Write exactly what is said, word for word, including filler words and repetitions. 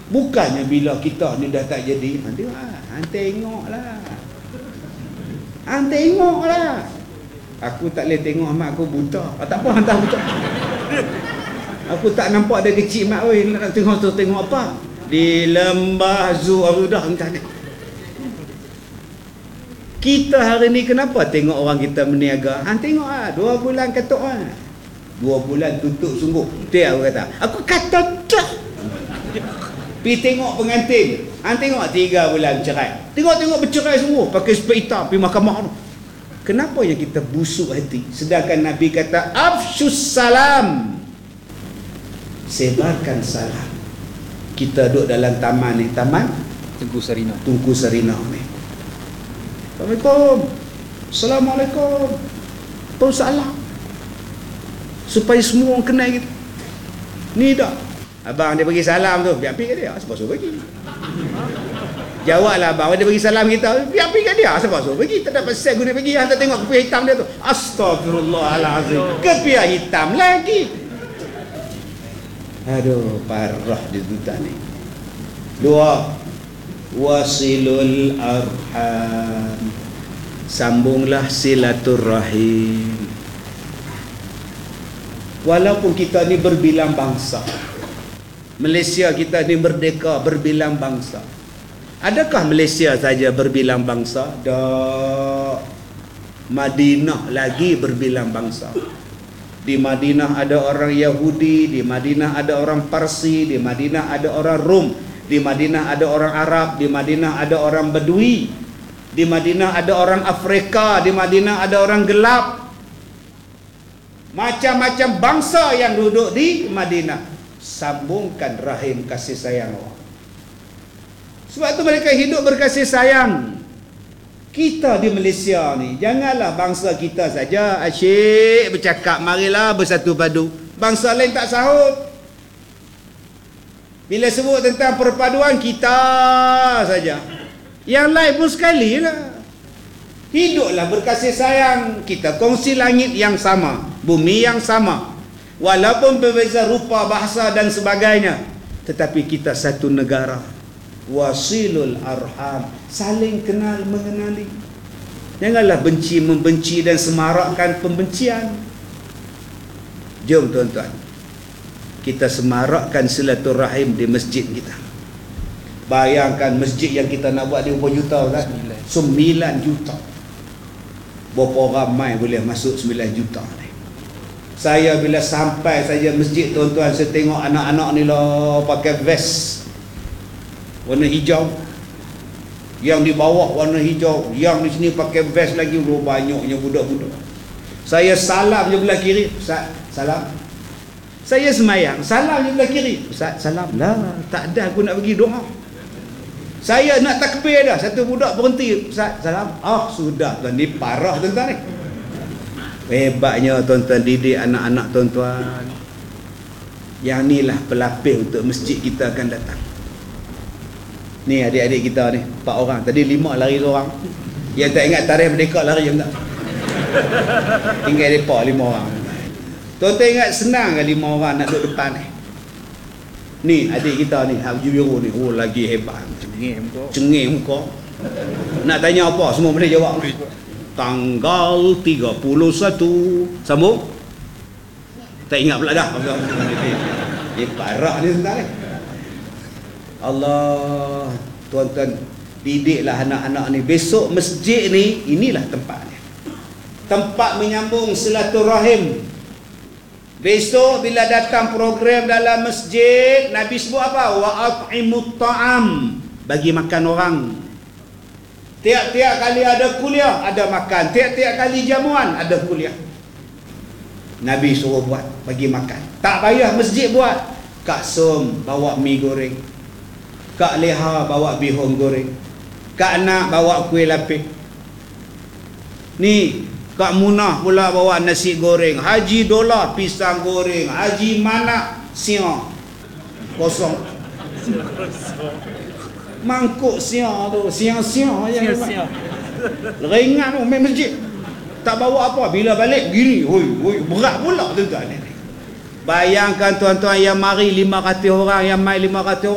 Bukannya bila kita ni dah tak jadi, dia hang tengoklah. Hang tengoklah. Aku tak boleh tengok mak aku buta. Ah, tak apa hang tak buta. Aku tak nampak dia kecil mak oi, nak tengok tu tengok apa? Di lembah Zu aku dah entah ni. Kita hari ni kenapa tengok orang kita meniaga? Hang tengok ah, dua bulan katuk ah. Dua bulan tutup sungguh. Dia aku kata. Aku kata dah. Pergi tengok pengantin. Hang tengok tiga bulan cerai. Tengok-tengok bercerai semua. Pakai sepeda hitam pergi mahkamah tu. Kenapa yang kita busuk hati? Sedangkan Nabi kata, afshus salam. Sebarkan salam. Kita duduk dalam taman ni. Taman? Tungku Sarina. Tungku Sarina ni. Assalamualaikum. Assalamualaikum. Tahu salam. Supaya semua orang kenal kita. Ni dah. Abang dia bagi salam tu, biar pergi ke dia, sebab suruh pergi. Jawablah abang, dia bagi salam kita, biar pergi ke dia, sebab suruh pergi. Tak dapat set guna pergi, hang tak tengok kepiah hitam dia tu. Astagfirullahalazim. Kepiah hitam lagi. Aduh, parah dia tuan ni. Dua, wasilul arham. Sambunglah silaturrahim. Walaupun kita ni berbilang bangsa, Malaysia kita ni merdeka berbilang bangsa. Adakah Malaysia saja berbilang bangsa? Tak. Madinah lagi berbilang bangsa. Di Madinah ada orang Yahudi, di Madinah ada orang Parsi, di Madinah ada orang Rom, di Madinah ada orang Arab, di Madinah ada orang Bedui, di Madinah ada orang Afrika, di Madinah ada orang gelap. Macam-macam bangsa yang duduk di Madinah. Sambungkan rahim kasih sayang Allah. Sebab tu mereka hidup berkasih sayang. Kita di Malaysia ni, janganlah bangsa kita saja asyik bercakap, marilah bersatu padu. Bangsa lain tak sahut. Bila sebut tentang perpaduan, kita saja. Yang lain pun sekali lah. Hiduplah berkasih sayang. Kita kongsi langit yang sama, bumi yang sama. Walaupun berbeza rupa, bahasa dan sebagainya, tetapi kita satu negara. Wasilul arham. Saling kenal mengenali. Janganlah benci membenci dan semarakkan pembencian. Jom tuan-tuan, kita semarakkan silaturahim di masjid kita. Bayangkan masjid yang kita nak buat di berapa juta kan? sembilan juta. Berapa ramai boleh masuk sembilan juta ni? Saya bila sampai saja masjid tuan-tuan, saya tengok anak-anak ni lah pakai vest warna hijau. Yang di bawah warna hijau, yang di sini pakai vest lagi. Oh, banyaknya budak-budak. Saya salam je belah kiri. Ustaz, salam. Saya semayang, salam je belah kiri. Ustaz, salam. Lah, tak ada aku nak pergi doa. Saya nak takbir dah, satu budak berhenti. Ustaz, salam. Ah, sudah tuan, ni parah tuan-tuan ni. Hebatnya tuan-tuan didik anak-anak tuan-tuan. Yang inilah pelapis untuk masjid kita akan datang. Ni adik-adik kita ni, empat orang. Tadi lima lari seorang. Yang tak ingat tarikh merdeka lari je tak? Tinggal mereka lima orang. Tuan-tuan ingat senang ke lima orang nak duduk depan ni? Ni adik kita ni, baju biru ni. Oh, lagi hebat. Cengeng muka. Cengeng muka. Nak tanya apa, semua boleh jawab. Tanggal tiga puluh satu. Sambung? Tak ingat pula dah. Eh, parah ni sebentar ni. Allah, tuan-tuan, didiklah anak-anak ni. Besok masjid ni, inilah tempatnya. Tempat menyambung silaturahim. Besok bila datang program dalam masjid, Nabi sebut apa? Wa at'imut ta'am. Bagi makan orang. Tiap-tiap kali ada kuliah, ada makan. Tiap-tiap kali jamuan, ada kuliah. Nabi suruh buat, bagi makan. Tak payah masjid buat. Kak Som bawa mi goreng, Kak Leha bawa bihun goreng, Kak Nak bawa kuih lapis. Ni Kak Munah pula bawa nasi goreng. Haji Dola pisang goreng. Haji Manak siang kosong. Mangkuk siang tu, siang-siang aja. Siang-siang. Ringan tu main masjid. Tak bawa apa, bila balik gini. Oi, oi, berat pula tuan-tuan ni. Bayangkan tuan-tuan yang mari lima ratus orang, yang mai lima ratus orang.